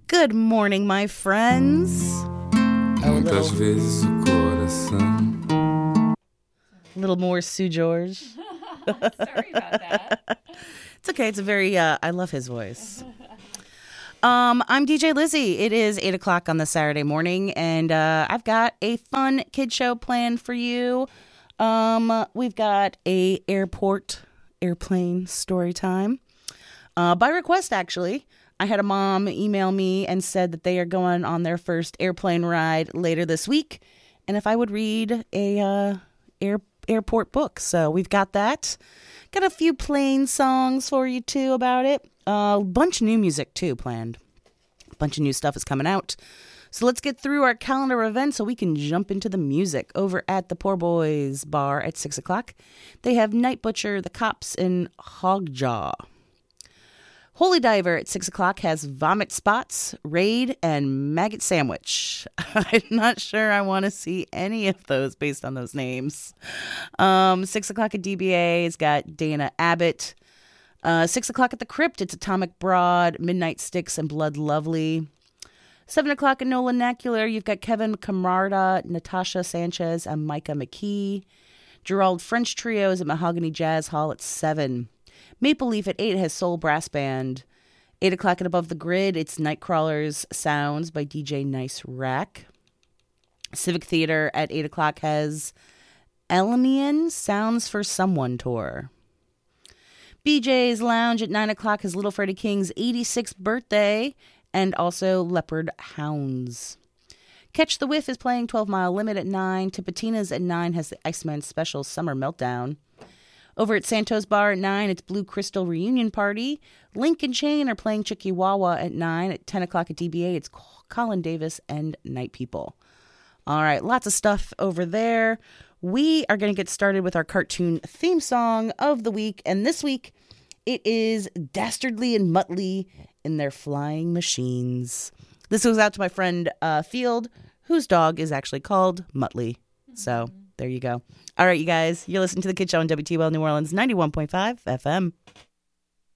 Good morning, my friends. Muitas vezes o coração. A little more Sue George. Sorry about that. It's okay. It's a very, I love his voice. I'm DJ Lizzie. It is 8 o'clock on the Saturday morning, and I've got a fun kid show planned for you. We've got a airplane story time. By request, actually. I had a mom email me and said that they are going on their first airplane ride later this week, and if I would read a airport book. So we've got that. Got a few plane songs for you, too, about it. A bunch of new music, too, planned. A bunch of new stuff is coming out. So let's get through our calendar events so we can jump into the music. Over at the Poor Boys Bar at 6 o'clock, they have Night Butcher, The Cops, and Hogjaw. Holy Diver at 6 o'clock has Vomit Spots, Raid, and Maggot Sandwich. I'm not sure I want to see any of those based on those names. 6 o'clock at DBA has got Dana Abbott. 6 o'clock at the Crypt, it's Atomic Broad, Midnight Sticks, and Blood Lovely. 7 o'clock at Nola Nacular, you've got Kevin Camarda, Natasha Sanchez, and Micah McKee. Gerald French Trios at Mahogany Jazz Hall at 7. Maple Leaf at 8 has Soul Brass Band. 8 o'clock at Above the Grid, it's Nightcrawler's Sounds by DJ Nice Rack. Civic Theater at 8 o'clock has Elmian Sounds for Someone Tour. BJ's Lounge at 9 o'clock has Little Freddie King's 86th birthday and also Leopard Hounds. Catch the Whiff is playing 12 Mile Limit at 9. Tipitina's at 9 has the Iceman Special Summer Meltdown. Over at Santos Bar at 9, it's Blue Crystal Reunion Party. Link and Chain are playing Chickawawa at 9. At 10 o'clock at DBA, it's Colin Davis and Night People. All right, lots of stuff over there. We are going to get started with our cartoon theme song of the week. And this week, it is Dastardly and Muttley in Their Flying Machines. This goes out to my friend Field, whose dog is actually called Muttley. So there you go. All right, you guys, you're listening to The Kid Show on WTWL New Orleans 91.5 FM.